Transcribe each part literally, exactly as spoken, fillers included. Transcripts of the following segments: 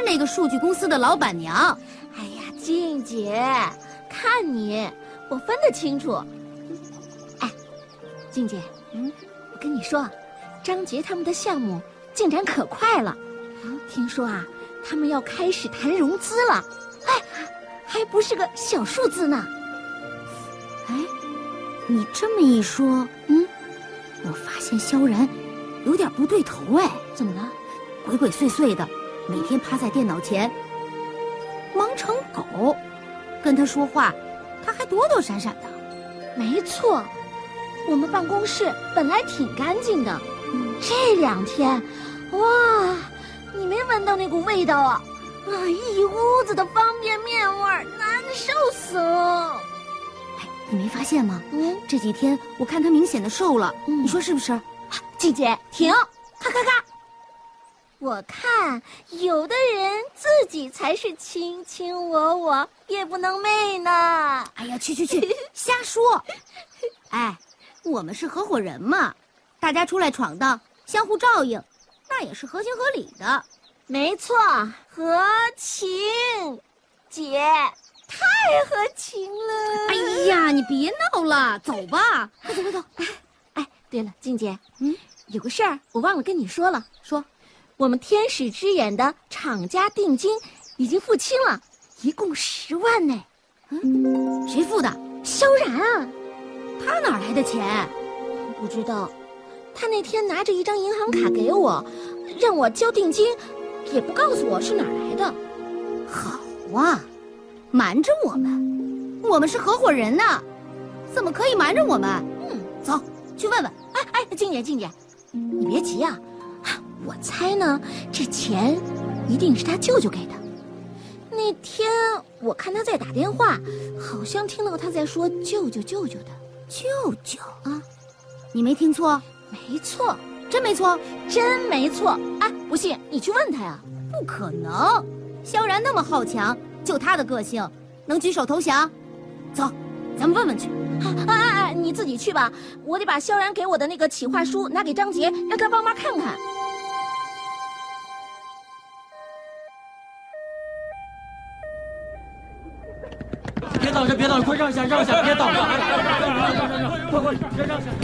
那个数据公司的老板娘。 哎呀，静姐，看你，我分得清楚。哎，静姐，嗯，我跟你说，张杰他们的项目进展可快了。听说啊，他们要开始谈融资了。哎，还不是个小数字呢。 哎，你这么一说，嗯，我发现萧然有点不对头。哎， 怎么了？ 鬼鬼祟祟的，每天趴在电脑前，忙成狗。跟他说话，他还躲躲闪闪的。 没错，我们办公室本来挺干净的，嗯、这两天，哇，你没闻到那股味道啊？啊，一屋子的方便面味儿，难受死了。 哎，你没发现吗？ 嗯， 这几天我看他明显的瘦了，嗯、你说是不是？ 静姐，停！咔咔咔！我看有的人自己才是卿卿我我，夜不能寐呢。 哎呀，去去去，瞎说！哎，我们是合伙人嘛，大家出来闯荡，相互照应，那也是合情合理的。 没错，合情，姐，太合情了。 哎呀，你别闹了，走吧，快走快走。 哎，哎，对了，静姐，嗯，有个事儿我忘了跟你说了，说。我们天使之眼的厂家定金已经付清了，一共十万呢。 嗯，谁付的？ 萧然啊。 他哪来的钱？ 不知道，他那天拿着一张银行卡给我，让我交定金，也不告诉我是哪儿来的。 好啊，瞒着我们，我们是合伙人呢，怎么可以瞒着我们？嗯，走去问问。 哎哎，静姐静姐，你别急啊。我猜呢，这钱一定是他舅舅给的。那天我看他在打电话，好像听到他在说舅舅舅舅的。 舅舅啊，你没听错？ 没错， 真没错， 真没错。哎，不信你去问他呀。 不可能，萧然那么好强，就他的个性，能举手投降？走，咱们问问去。 哎哎哎，你自己去吧，我得把萧然给我的那个企划书拿给张杰，让他帮忙看看。 别挡着，别挡着，快让一下，让一下，别挡着！快快，别让一下！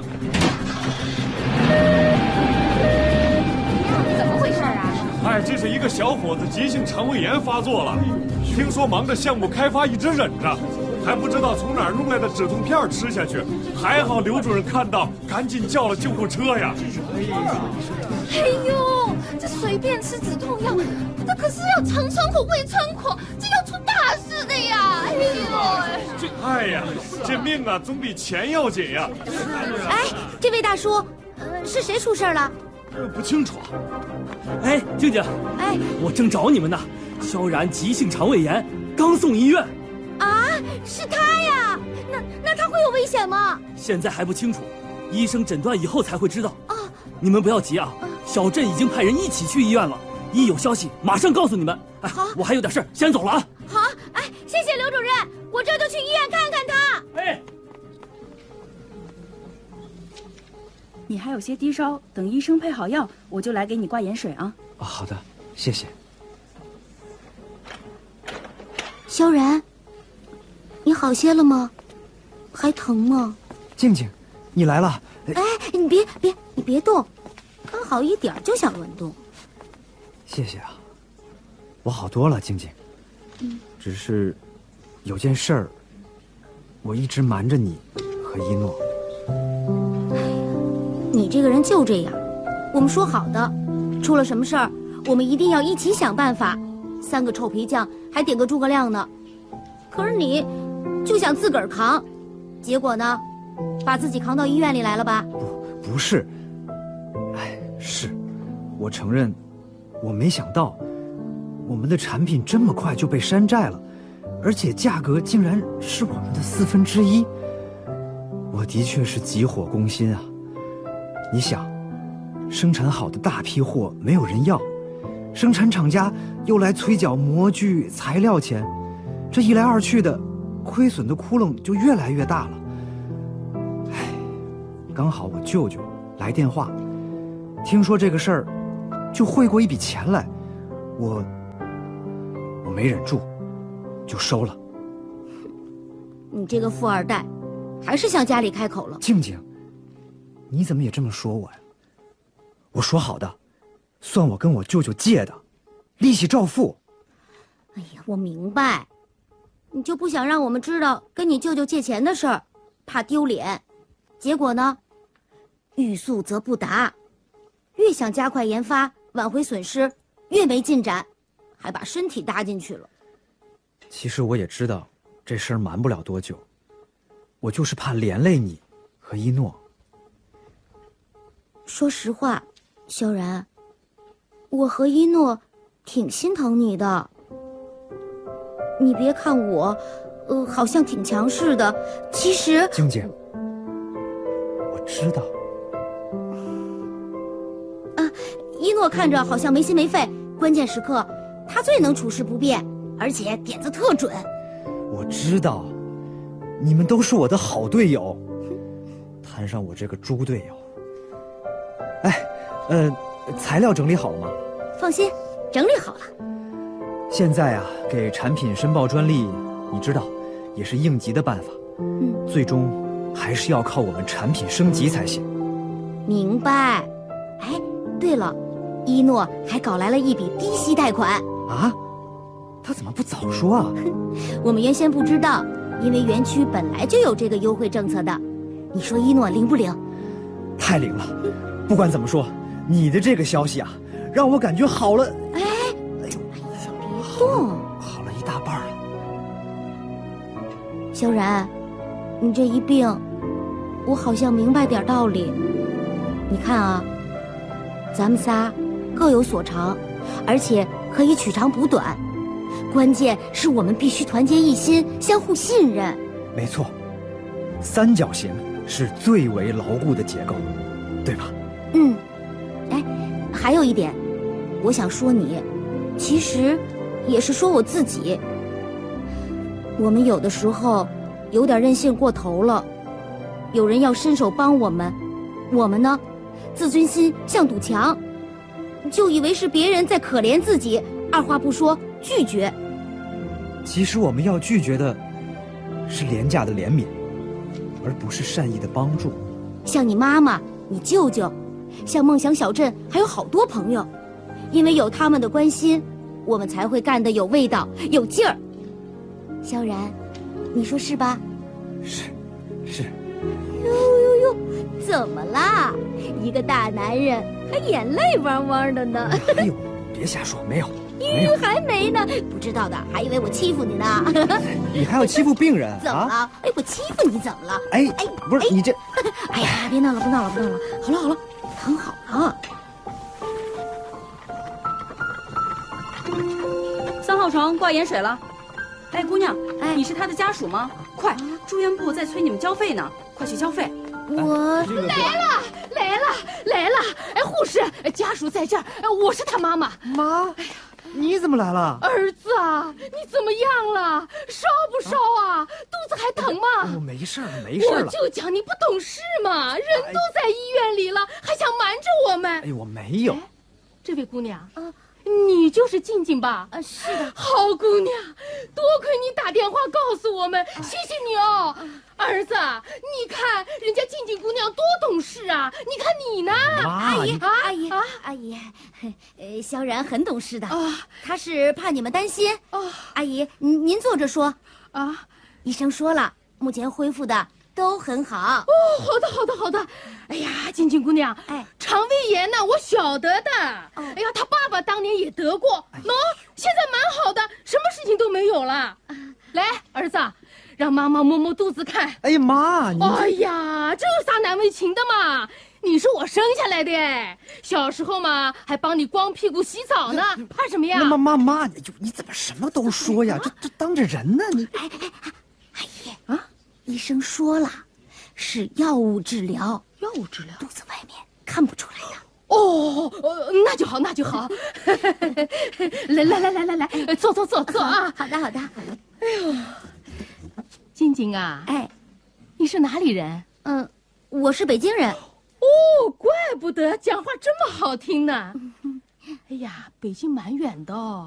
怎么回事啊？ 哎，这是一个小伙子急性肠胃炎发作了，听说忙着项目开发，一直忍着，还不知道从哪儿弄来的止痛片吃下去，还好刘主任看到，赶紧叫了救护车呀。 哎呦，这随便吃止痛药，这可是要肠穿孔、胃穿孔，这要出大事的呀！哎呦， 这哎呀，这命啊总比钱要紧呀。 哎，这位大叔，呃，是谁出事了？ 呃，不清楚。 哎，静静， 哎， 我正找你们呢。萧然急性肠胃炎，刚送医院。 啊，是他呀？那那他会有危险吗？ 现在还不清楚，医生诊断以后才会知道。 啊， 你们不要急啊，小镇已经派人一起去医院了，一有消息马上告诉你们。哎， 好， 我还有点事儿，先走了啊。 好，哎，谢谢刘主任，我这就去医院看看他。 哎， 你还有些低烧，等医生配好药，我就来给你挂盐水啊。 啊，好的，谢谢。 萧然，你好些了吗？还疼吗？ 静静，你来了。 哎，你别别，你别动，刚好一点就想乱动。 谢谢啊，我好多了，静静。嗯，只是有件事儿，我一直瞒着你和一诺。 哎呀，你这个人就这样。我们说好的，出了什么事儿，我们一定要一起想办法。三个臭皮匠还点个诸葛亮呢，可是你就想自个儿扛，结果呢，把自己扛到医院里来了吧？ 不，不是。哎，是，我承认，我没想到，我们的产品这么快就被山寨了，而且价格竟然是我们的四分之一。我的确是急火攻心啊！你想，生产好的大批货没有人要。生产厂家又来催缴模具材料钱，这一来二去的，亏损的窟窿就越来越大了。唉，刚好我舅舅来电话，听说这个事儿，就汇过一笔钱来，我我没忍住，就收了。 你这个富二代，还是向家里开口了。 静静，你怎么也这么说我呀？我说好的，算我跟我舅舅借的，利息照付。 哎呀，我明白，你就不想让我们知道跟你舅舅借钱的事儿，怕丢脸。结果呢，欲速则不达，越想加快研发挽回损失，越没进展，还把身体搭进去了。 其实我也知道这事儿瞒不了多久，我就是怕连累你和一诺。 说实话，萧然，我和一诺挺心疼你的。你别看我，呃，好像挺强势的，其实…… 静静，我知道。 啊，一诺看着好像没心没肺，关键时刻他最能处事不变，而且点子特准。 我知道，你们都是我的好队友，摊上我这个猪队友。哎，呃，材料整理好了吗？ 放心，整理好了。 现在啊，给产品申报专利，你知道，也是应急的办法。 嗯， 最终还是要靠我们产品升级才行。 明白。哎，对了，一诺还搞来了一笔低息贷款。 啊？他怎么不早说啊？ 我们原先不知道，因为园区本来就有这个优惠政策的。你说一诺灵不灵？ 太灵了！不管怎么说，你的这个消息啊，让我感觉好了。 哎， 哎呦， 别动， 好了一大半了。 萧然，你这一病，我好像明白点道理。你看啊，咱们仨各有所长，而且可以取长补短。关键是我们必须团结一心，相互信任。 没错，三角形是最为牢固的结构，对吧？ 嗯，哎，还有一点，我想说你，其实也是说我自己。我们有的时候有点任性过头了，有人要伸手帮我们，我们呢，自尊心像堵墙，就以为是别人在可怜自己，二话不说拒绝。 其实我们要拒绝的是廉价的怜悯，而不是善意的帮助。 像你妈妈、你舅舅，像梦想小镇还有好多朋友，因为有他们的关心，我们才会干得有味道、有劲儿。萧然，你说是吧？ 是，是。 呦呦呦，怎么啦？一个大男人还眼泪汪汪的呢。 哎呦，别瞎说，没有。没有，还没呢，不知道的还以为我欺负你呢。 你还要欺负病人？ 怎么了？哎，我欺负你怎么了？ 哎哎，不是你这…… 哎呀，别闹了，别闹了，别闹了。好了好了，躺好了。 三号床挂盐水了。哎，姑娘，哎，你是他的家属吗？快，住院部在催你们交费呢，快去交费。 我来了，来了，来了！哎，护士，家属在这儿，我是他妈妈。 妈，哎呀。你怎么来了， 儿子啊？你怎么样了？烧不烧啊？啊肚子还疼吗？ 我、哦、没事了，没事了。 我就讲你不懂事嘛，人都在医院里了，还想瞒着我们？ 哎，我没有。 这位姑娘，啊，你就是静静吧？ 啊，是的。 好姑娘，多亏你打电话告诉我们，谢谢你哦。儿子，你看人家静静姑娘多懂事啊！你看你呢， 阿姨啊，阿姨啊，阿姨，呃，萧然很懂事的啊，他是怕你们担心啊。阿姨，您您坐着说啊。医生说了，目前恢复的都很好。 哦，好的，好的，好的。哎呀，静静姑娘，哎，肠胃炎呢，我晓得的。哦、哎呀，他爸爸当年也得过，喏、哎，现在蛮好的，什么事情都没有了。啊、来，儿子。让妈妈摸摸肚子看。 哎呀妈！你哎呀，这有啥难为情的嘛？你是我生下来的，小时候嘛还帮你光屁股洗澡呢，怕什么呀？ 妈妈妈，你你怎么什么都说呀？这这当着人呢？你哎哎哎，阿姨啊，医生说了，是药物治疗， 药物治疗， 肚子外面看不出来的。 哦，呃，那就好，那就好。来来来来来来，坐坐坐坐啊！ 好的好的。 哎呦。静静啊， 哎， 你是哪里人？ 嗯，我是北京人。 哦，怪不得讲话这么好听呢。哎呀，北京蛮远的哦，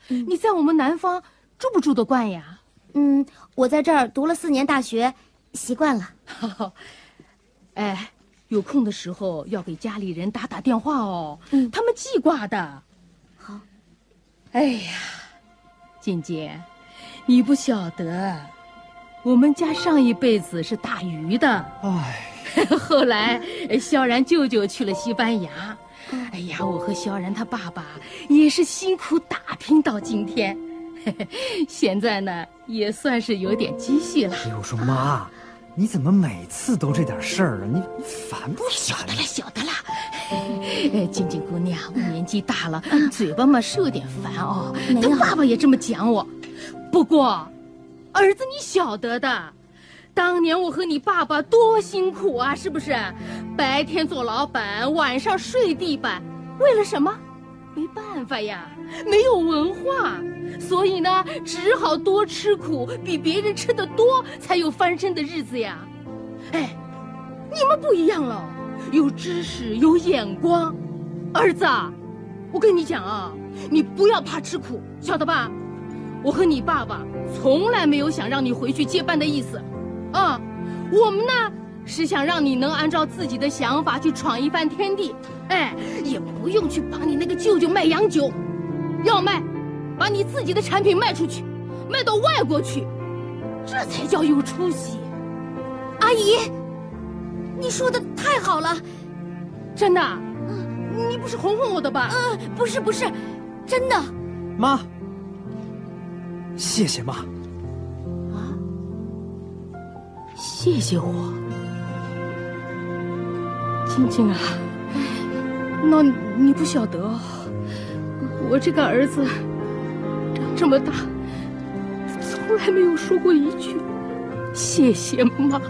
你在我们南方住不住得惯呀？ 嗯，我在这儿读了四年大学，习惯了。 哎，有空的时候要给家里人打打电话哦， 嗯， 他们记挂的。 好。 哎呀，静静，你不晓得，我们家上一辈子是打鱼的。 哎。 后来，萧然舅舅去了西班牙，哎呀，我和萧然他爸爸也是辛苦打拼到今天，现在呢也算是有点积蓄了。 哎，我说妈，你怎么每次都这点事儿啊？你你烦不烦？ 晓得了，晓得了。哎，静静姑娘，我年纪大了，嘴巴嘛是有点烦哦。他爸爸也这么讲我，不过，儿子你晓得的。当年我和你爸爸多辛苦啊，是不是？白天做老板，晚上睡地板，为了什么？没办法呀，没有文化，所以呢，只好多吃苦，比别人吃得多，才有翻身的日子呀。哎，你们不一样了，有知识，有眼光。儿子，我跟你讲啊，你不要怕吃苦，晓得吧？我和你爸爸从来没有想让你回去接班的意思。啊，我们呢是想让你能按照自己的想法去闯一番天地，哎，也不用去帮你那个舅舅卖洋酒，要卖，把你自己的产品卖出去，卖到外国去，这才叫有出息。 阿姨，你说的太好了， 真的？嗯，你不是哄哄我的吧？ 嗯，不是不是，真的。 妈，谢谢妈。 谢谢我，静静啊，那你不晓得，我这个儿子长这么大，从来没有说过一句谢谢妈。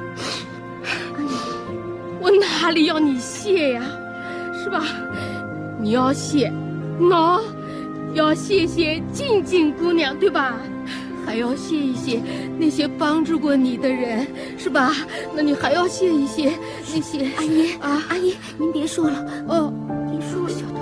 我哪里要你谢呀，是吧？你要谢，喏，要谢谢静静姑娘，对吧？还要谢一谢那些帮助过你的人，是吧？那你还要谢一谢那些…… 阿姨啊， 阿姨，您别说了， 哦， 别说了， 晓得。